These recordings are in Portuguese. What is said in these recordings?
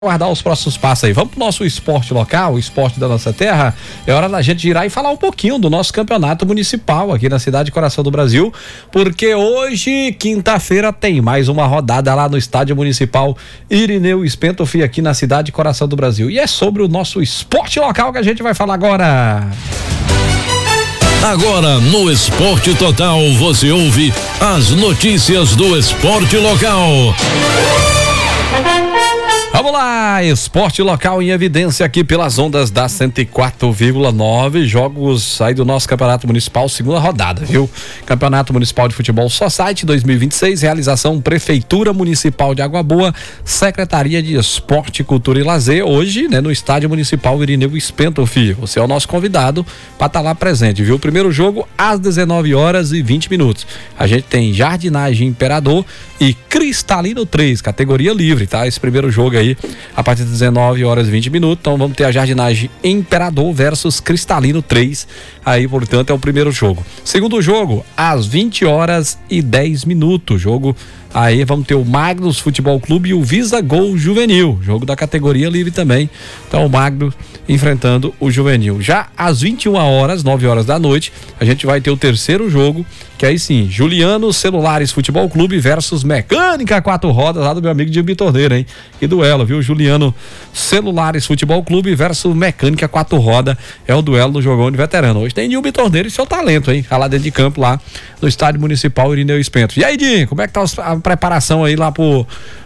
Guardar os próximos passos aí. Vamos pro nosso esporte local, o esporte da nossa terra. É hora da gente girar e falar um pouquinho do nosso campeonato municipal aqui na cidade Coração do Brasil, porque hoje, quinta-feira, tem mais uma rodada lá no estádio municipal Irineu Spentofi aqui na cidade Coração do Brasil. E é sobre o nosso esporte local que a gente vai falar agora. Agora no Esporte Total você ouve as notícias do esporte local. Vamos lá, esporte local em evidência aqui pelas ondas da 104,9, jogos aí do nosso campeonato municipal, segunda rodada, viu? Campeonato Municipal de Futebol Society 2026, realização Prefeitura Municipal de Água Boa, Secretaria de Esporte, Cultura e Lazer, hoje, né, no Estádio Municipal Irineu Spentofi. Você é o nosso convidado para estar lá presente, viu? O primeiro jogo às 19h20. A gente tem Jardinagem Imperador e Cristalino 3, categoria livre, tá? Esse primeiro jogo aí a partir de 19h20. Então vamos ter a Jardinagem Imperador versus Cristalino 3. Aí, portanto, é o primeiro jogo. Segundo jogo, às 20h10. Jogo aí vamos ter o Magnus Futebol Clube e o Visa Gol Juvenil. Jogo da categoria livre também. Então o Magnus enfrentando o Juvenil. Já às 21h, 9h da noite, a gente vai ter o terceiro jogo, que aí sim, Juliano Celulares Futebol Clube versus Mecânica 4 Rodas, lá do meu amigo Dilbi Torneira, hein? Que duelo, viu? Juliano Celulares Futebol Clube versus Mecânica 4 Rodas, é o duelo do jogão de veterano. Hoje tem Dilbi Torneira e seu talento, hein? Tá lá dentro de campo, lá no Estádio Municipal Irineu Spentofi. E aí, Dinho, como é que tá a preparação aí lá pro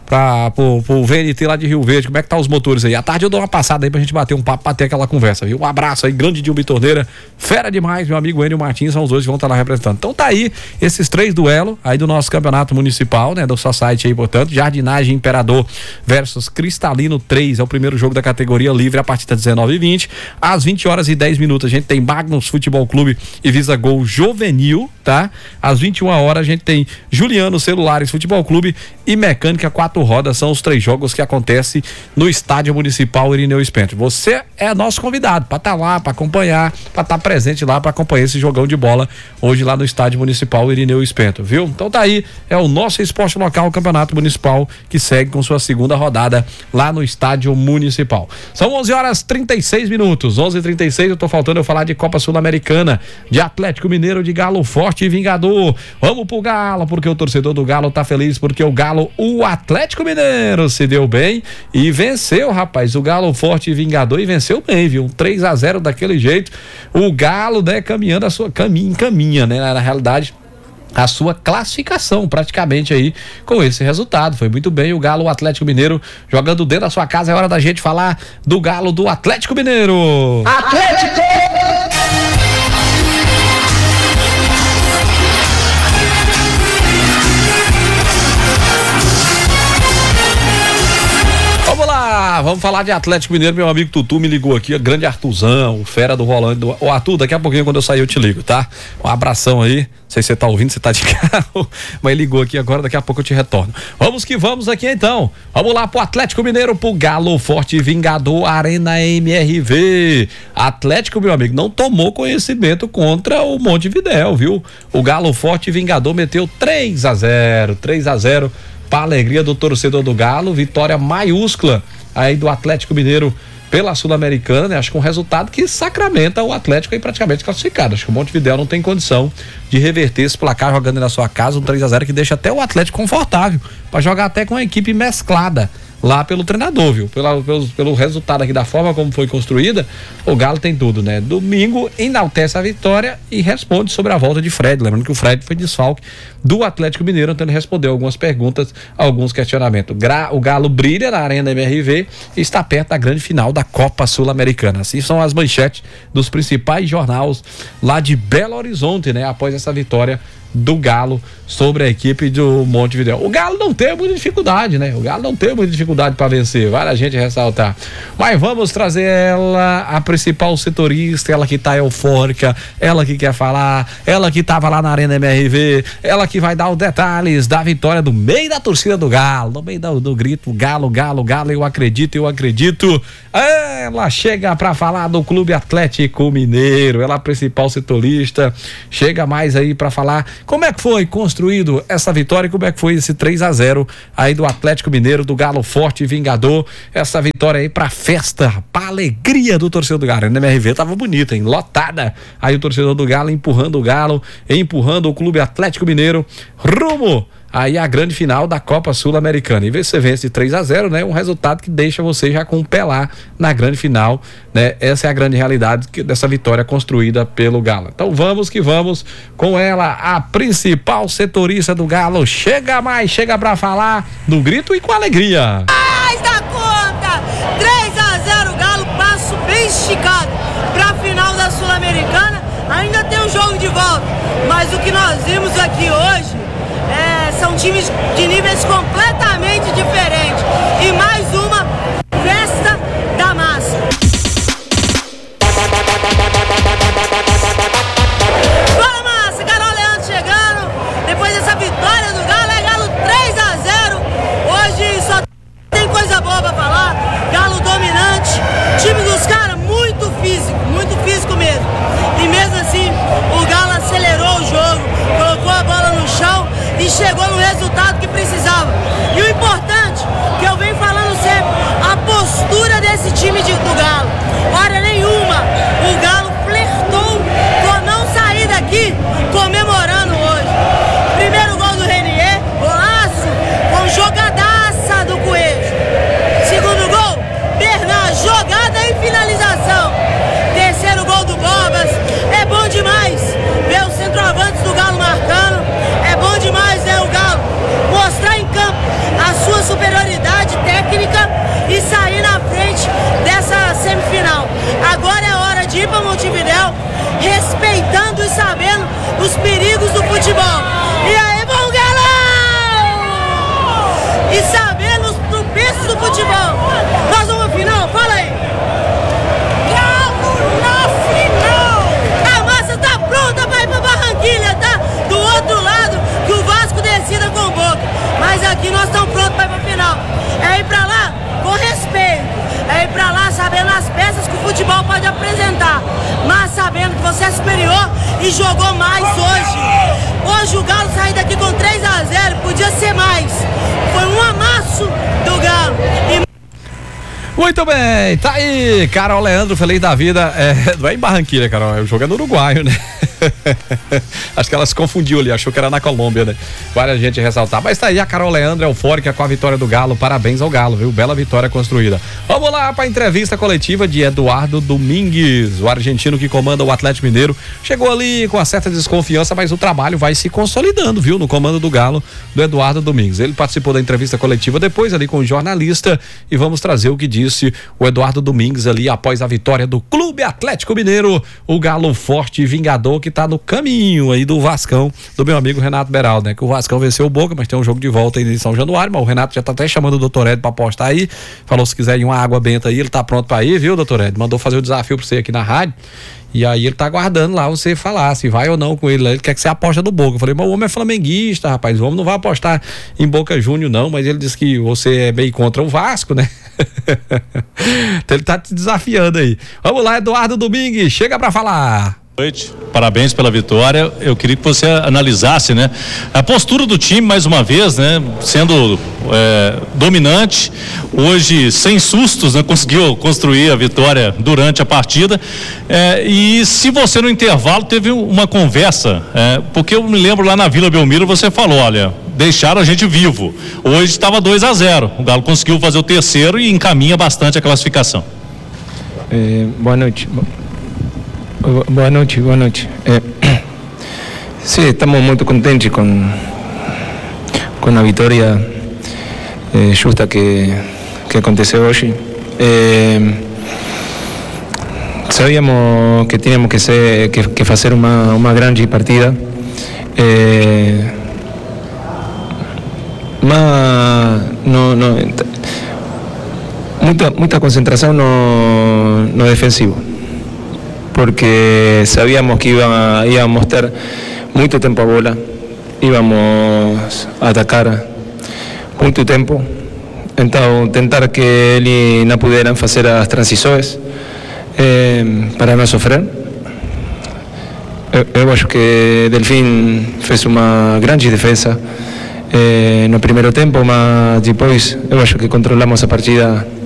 VNT lá de Rio Verde? Como é que tá os motores aí? À tarde eu dou uma passada aí pra gente bater um papo, bater aquela conversa, viu? Um abraço aí, grande Dilbi Torneira, fera demais, meu amigo Enio Martins, são os dois que vão estar lá representando. Então tá aí, esses três duelos aí do nosso campeonato municipal, né? Do Society aí, portanto, Jardinagem Imperador versus Cristalino 3, é o primeiro jogo da categoria livre a partir das 19h20. Às 20h10 a gente tem Magnus Futebol Clube e Visa Gol Juvenil, tá? Às 21h a gente tem Juliano Celulares Futebol Clube e Mecânica 4 Rodas, são os três jogos que acontecem no Estádio Municipal Irineu Spentofi. Você é nosso convidado para estar lá, para acompanhar, para estar presente lá, para acompanhar esse jogão de bola hoje lá no Estádio Municipal Irineu Spentofi, viu? Então tá aí, é o nosso esporte local, o Campeonato Municipal, que segue com sua segunda rodada lá no Estádio Municipal. São 11h36, 11h36, eu tô faltando eu falar de Copa Sul-Americana, de Atlético Mineiro, de Galo Forte e Vingador. Vamos pro Galo, porque o torcedor do Galo tá feliz, porque o Galo, o Atlético Mineiro se deu bem e venceu, rapaz, o Galo Forte e Vingador, e venceu bem, viu? 3-0 daquele jeito. O Galo, né, caminhando a sua caminha, né, na realidade, a sua classificação praticamente aí com esse resultado. Foi muito bem o Galo, o Atlético Mineiro jogando dentro da sua casa. É hora da gente falar do Galo do Atlético Mineiro. Atlético! Vamos lá, vamos falar de Atlético Mineiro. Meu amigo Tutu me ligou aqui, a grande Artuzão, o fera do volante. Ô Arthur, daqui a pouquinho quando eu sair eu te ligo, tá? Um abração aí, não sei se você tá ouvindo, você tá de carro, mas ligou aqui agora, daqui a pouco eu te retorno. Vamos que vamos aqui então, vamos lá pro Atlético Mineiro, pro Galo Forte Vingador Arena MRV. Atlético, meu amigo, não tomou conhecimento contra o Montevidéu, viu? O Galo Forte Vingador meteu 3-0 para alegria do torcedor do Galo, vitória maiúscula aí do Atlético Mineiro pela Sul-Americana, né? Acho que um resultado que sacramenta o Atlético aí praticamente classificado. Acho que o Montevidéu não tem condição de reverter esse placar jogando na sua casa, um 3-0 que deixa até o Atlético confortável para jogar até com a equipe mesclada lá pelo treinador, viu? Pelo resultado aqui, da forma como foi construída, o Galo tem tudo, né? Domingo enaltece a vitória e responde sobre a volta de Fred. Lembrando que o Fred foi desfalque do Atlético Mineiro, tentando responder algumas perguntas, alguns questionamentos. O Galo brilha na Arena MRV e está perto da grande final da Copa Sul-Americana. Assim são as manchetes dos principais jornais lá de Belo Horizonte, né? Após essa vitória do Galo sobre a equipe do Montevidéu. O Galo não tem muita dificuldade, né? O Galo não tem muita dificuldade para vencer, vale a gente ressaltar. Mas vamos trazer ela, a principal setorista, ela que tá eufórica, ela que quer falar, ela que tava lá na Arena MRV, ela que vai dar os detalhes da vitória do meio da torcida do Galo, no meio do grito, Galo, Galo, Galo, eu acredito. Ela chega para falar do Clube Atlético Mineiro, ela é a principal setorista, chega mais aí para falar Como é que foi construído essa vitória? Como é que foi esse 3-0 aí do Atlético Mineiro, do Galo Forte e Vingador? Essa vitória aí pra festa, pra alegria do torcedor do Galo. A MRV tava bonita, hein? Lotada. Aí o torcedor do Galo empurrando o Galo, empurrando o Clube Atlético Mineiro rumo aí a grande final da Copa Sul-Americana. E ver se você vence de 3-0, né? Um resultado que deixa você já com o pé lá na grande final, né? Essa é a grande realidade dessa vitória construída pelo Galo. Então vamos que vamos com ela, a principal setorista do Galo. Chega mais, chega pra falar do grito e com alegria. Mais da conta! 3-0 Galo, passo bem esticado pra final da Sul-Americana. Ainda tem um jogo de volta, mas o que nós vimos aqui hoje são times de níveis completamente diferentes. E mais uma festa da massa. Fala, massa! Carol Leandro chegando. Depois dessa vitória do Galo, é Galo 3-0. Hoje só tem coisa boa pra falar. Galo dominante. Time dos caras muito físico mesmo. E mesmo assim, o Galo acelerou o jogo, colocou a bola no chão e chegou no resultado que precisava. E o importante, que eu venho falando sempre, a postura desse time do Galo. Hora nenhuma o Galo flertou com não sair daqui comemorando hoje. Primeiro gol do Renier, golaço, com jogadaça do Coelho. Segundo gol, Bernard, jogada e finalização. Terceiro gol do Bobas. É bom demais ver os centroavantes do Galo marcando. É bom demais ver o Galo mostrar em campo a sua superioridade técnica e sair na frente dessa semifinal. Agora é hora de ir para Montevidéu respeitando e sabendo os perigos do futebol. E aí, bom Galão! E sabendo os tropeços do futebol. Nós vamos à final? Fala aí! Tá? Do outro lado, que o Vasco decida com Boca. Mas aqui nós estamos prontos para ir para a final. É ir para lá com respeito. É ir para lá sabendo as peças que o futebol pode apresentar. Mas sabendo que você é superior e jogou mais hoje. Hoje o Galo saiu daqui com 3-0. Podia ser mais. Foi um amasso do Galo. Muito bem, tá aí, Carol Leandro, feliz da vida. Não é em Barranquilla, Carol, o jogo é no Uruguai, né? Acho que ela se confundiu ali, achou que era na Colômbia, né? Vale a gente ressaltar. Mas tá aí a Carol Leandro, eufórica com a vitória do Galo. Parabéns ao Galo, viu? Bela vitória construída. Vamos lá para a entrevista coletiva de Eduardo Domingues, o argentino que comanda o Atlético Mineiro. Chegou ali com uma certa desconfiança, mas o trabalho vai se consolidando, viu? No comando do Galo, do Eduardo Domingues. Ele participou da entrevista coletiva depois ali com o jornalista e vamos trazer o que disse o Eduardo Domingues ali após a vitória do Clube Atlético Mineiro, o Galo Forte e Vingador que tá no caminho aí do Vascão, do meu amigo Renato Beraldo, né? Que o Vascão venceu o Boca, mas tem um jogo de volta aí em São Januário, mas o Renato já tá até chamando o Dr. Ed pra apostar aí, falou se quiser ir uma água benta aí, ele tá pronto pra ir, viu, Dr. Ed? Mandou fazer o desafio pra você aqui na rádio. E aí ele tá aguardando lá você falar se vai ou não com ele. Ele quer que você aposta do Boca. Eu falei, mas o homem é flamenguista, rapaz. O homem não vai apostar em Boca Júnior, não. Mas ele disse que você é meio contra o Vasco, né? Então ele tá te desafiando aí. Vamos lá, Eduardo Domingues, chega pra falar. Boa noite, parabéns pela vitória. Eu queria que você analisasse, né, a postura do time mais uma vez, né, sendo dominante, hoje sem sustos, né, conseguiu construir a vitória durante a partida, e se você no intervalo teve uma conversa, porque eu me lembro lá na Vila Belmiro você falou, olha, deixaram a gente vivo, hoje estava 2-0, o Galo conseguiu fazer o terceiro e encaminha bastante a classificação. Boa noite. Boa noite. Sim, estamos muito contentes com a vitória justa que aconteceu hoje. Sabíamos que tínhamos que fazer uma grande partida, mas muita concentração no defensivo. Porque sabíamos que íbamos a ter muito tempo a bola, íbamos a atacar muito tempo, então tentar que eles não pudessem fazer as transições para não sofrer. eu acho que Delfim fez uma grande defesa no primeiro tempo, mas depois eu acho que controlamos a partida